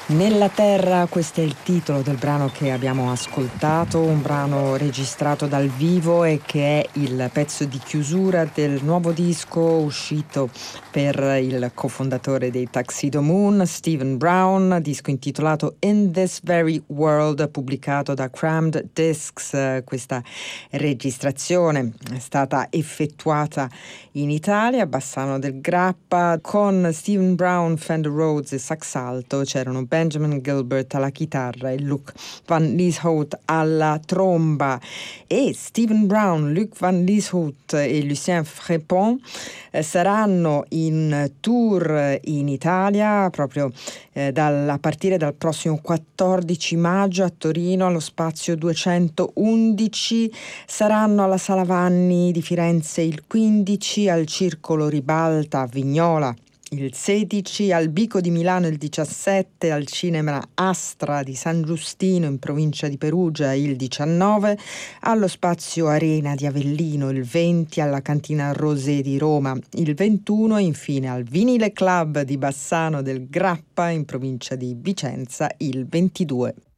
Nella terra, questo è il titolo del brano che abbiamo ascoltato, un brano registrato dal vivo e che è il pezzo di chiusura del nuovo disco uscito per il cofondatore dei Tuxedo Moon, Stephen Brown, disco intitolato In This Very World, pubblicato da Crammed Discs. Questa registrazione è stata effettuata in Italia, a Bassano del Grappa, con Stephen Brown, Fender Rhodes e sax alto. C'erano Benjamin Gilbert alla chitarra e Luc Van Lieshout alla tromba, e Stephen Brown, Luc Van Lieshout e Lucien Frépon saranno in tour in Italia proprio a partire dal prossimo 14 maggio a Torino allo Spazio 211, saranno alla Sala Vanni di Firenze il 15, al Circolo Ribalta a Vignola il 16, al Bico di Milano il 17, al Cinema Astra di San Giustino in provincia di Perugia il 19, allo Spazio Arena di Avellino il 20, alla Cantina Rosé di Roma il 21 e infine al Vinile Club di Bassano del Grappa in provincia di Vicenza il 22.